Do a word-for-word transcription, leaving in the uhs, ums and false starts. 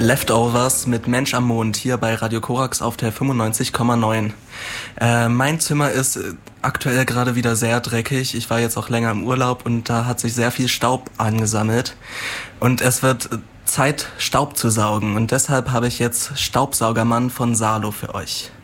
Leftovers mit Mensch am Mond hier bei Radio Korax auf der fünfundneunzig Komma neun. Äh, mein Zimmer ist aktuell gerade wieder sehr dreckig. Ich war jetzt auch länger im Urlaub und da hat sich sehr viel Staub angesammelt. Und es wird Zeit, Staub zu saugen. Und deshalb habe ich jetzt Staubsaugermann von Salo für euch.